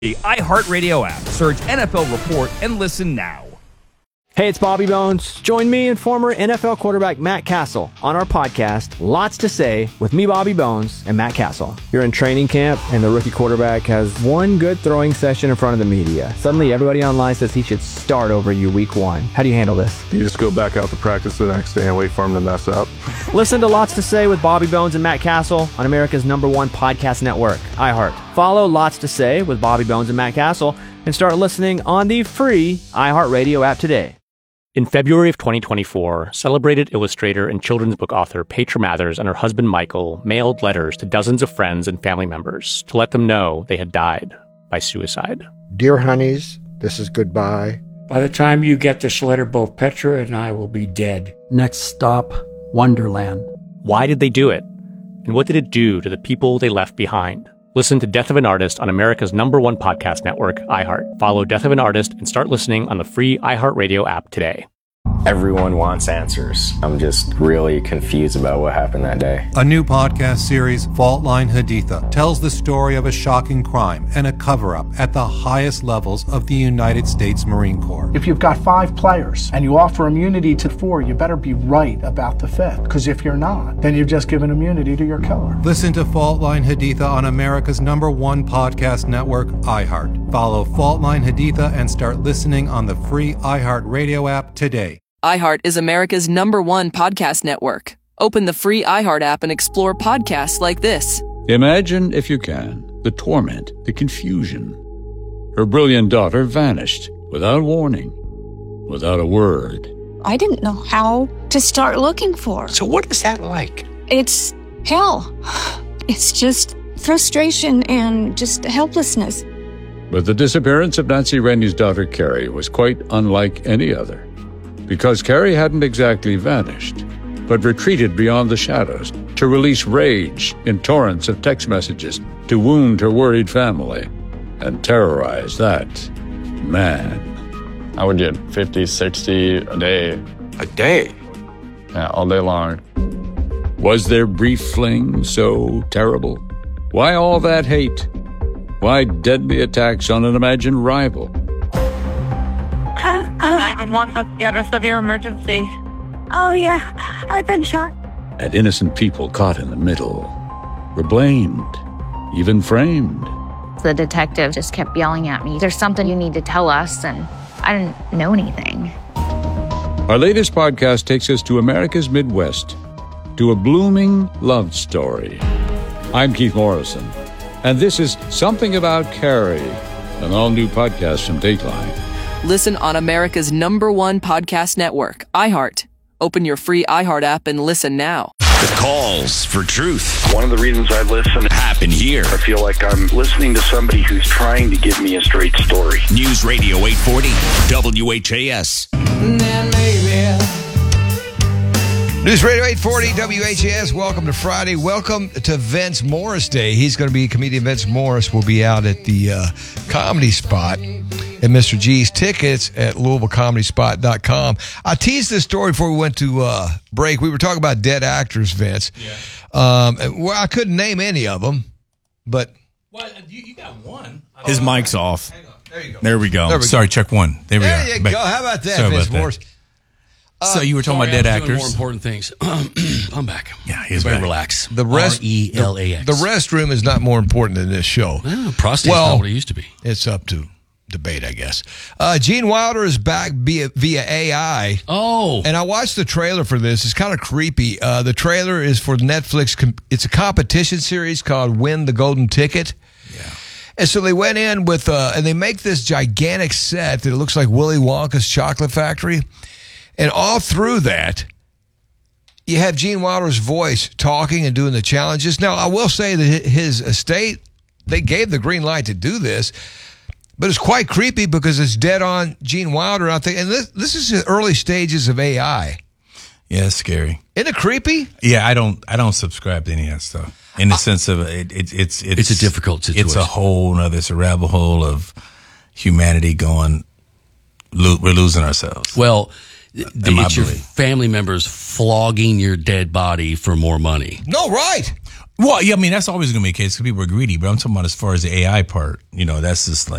The iHeartRadio app. Search NFL Report and listen now. Hey, it's Bobby Bones. Join me and former NFL quarterback Matt Castle on our podcast, Lots to Say, with me, Bobby Bones, and Matt Castle. You're in training camp, and the rookie quarterback has one good throwing session in front of the media. Suddenly, everybody online says he should start over you week one. How do you handle this? You just go back out to practice the next day and wait for him to mess up. Listen to Lots to Say with Bobby Bones and Matt Castle on America's #1 podcast network, iHeart. Follow Lots to Say with Bobby Bones and Matt Castle and start listening on the free iHeartRadio app today. In February of 2024, celebrated illustrator and children's book author Petra Mathers and her husband Michael mailed letters to dozens of friends and family members to let them know they had died by suicide. Dear honeys, this is goodbye. By the time you get this letter, both Petra and I will be dead. Next stop, Wonderland. Why did they do it? And what did it do to the people they left behind? Listen to Death of an Artist on America's #1 podcast network, iHeart. Follow Death of an Artist and start listening on the free iHeartRadio app today. Everyone wants answers. I'm just really confused about what happened that day. A new podcast series, Fault Line Haditha, tells the story of a shocking crime and a cover-up at the highest levels of the United States Marine Corps. If you've got 5 players and you offer immunity to 4, you better be right about the 5th. Because if you're not, then you've just given immunity to your killer. Listen to Fault Line Haditha on America's #1 podcast network, iHeart. Follow Fault Line Haditha and start listening on the free iHeartRadio app today. iHeart is America's #1 podcast network. Open the free iHeart app and explore podcasts like this. Imagine, if you can, the torment, the confusion. Her brilliant daughter vanished without warning, without a word. I didn't know how to start looking for her. So what is that like? It's hell. It's just frustration and just helplessness. But the disappearance of Nancy Rennie's daughter, Carrie, was quite unlike any other. Because Carrie hadn't exactly vanished, but retreated beyond the shadows to release rage in torrents of text messages to wound her worried family and terrorize that man. I would get 50, 60 a day. A day? Yeah, all day long. Was their brief fling so terrible? Why all that hate? Why deadly attacks on an imagined rival? 911, what's the address of your emergency? Oh, yeah, I've been shot. And innocent people caught in the middle were blamed, even framed. The detective just kept yelling at me, "There's something you need to tell us," and I didn't know anything. Our latest podcast takes us to America's Midwest, to a blooming love story. I'm Keith Morrison, and this is Something About Carrie, an all-new podcast from Dateline. Listen on America's #1 podcast network, iHeart. Open your free iHeart app and listen now. The calls for truth. One of the reasons I listen happen here. I feel like I'm listening to somebody who's trying to give me a straight story. News Radio 840, WHAS. News Radio 840 WHAS. Welcome to Friday. Welcome to Vince Morris Day. He's going to be, comedian Vince Morris will be out at the Comedy Spot at Mr. G's. Tickets at LouisvilleComedySpot.com. I teased this story before we went to break. We were talking about dead actors, Vince. Yeah. Well, I couldn't name any of them, but... Well, you got one. His mic's off. Hang on. There you go. There we go. Sorry, check one. There we are. There you go. How about that, Vince Morris? So you were talking about dead actors. More important things. I'm back. Yeah, he's better back. Relax. The rest, RELAX. The restroom is not more important than this show. Prostate's not what it used to be. It's up to debate, I guess. Gene Wilder is back via AI. Oh. And I watched the trailer for this. It's kind of creepy. The trailer is for Netflix. It's a competition series called Win the Golden Ticket. Yeah. And so they went in with, and they make this gigantic set that looks like Willy Wonka's chocolate factory. And all through that, you have Gene Wilder's voice talking and doing the challenges. Now, I will say that his estate, they gave the green light to do this, but it's quite creepy because it's dead on Gene Wilder. And I think, and this is the early stages of AI. Yeah, it's scary. Isn't it creepy? Yeah, I don't subscribe to any of that stuff. In the sense of it's a difficult situation. It's a whole nother, it's a rabbit hole of humanity going. We're losing ourselves. Well. It's your family members flogging your dead body for more money. No, right. Well, yeah, I mean, that's always going to be the case because people are greedy, but I'm talking about as far as the AI part, that's just